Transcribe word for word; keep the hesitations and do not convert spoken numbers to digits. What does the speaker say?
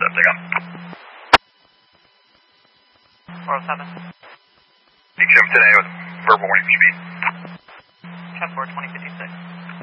seven, take on. four oh seven. Peak seven today with verbal warning for speed. ten four, twenty fifty-six.